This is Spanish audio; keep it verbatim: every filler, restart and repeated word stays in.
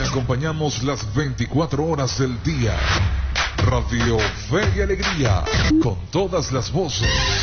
acompañamos las veinticuatro horas del día. Radio Fe y Alegría, con todas las voces.